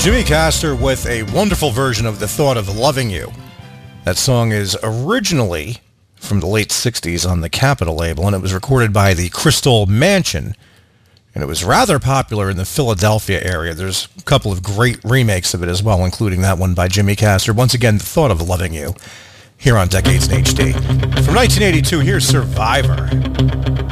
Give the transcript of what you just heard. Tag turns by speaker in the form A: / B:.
A: Jimmy Castor with a wonderful version of The Thought of Loving You. That song is originally from the late 60s on the Capitol label, and it was recorded by the Crystal Mansion, and it was rather popular in the Philadelphia area. There's a couple of great remakes of it as well, including that one by Jimmy Castor. Once again, The Thought of Loving You, here on Decades in HD. From 1982, here's Survivor.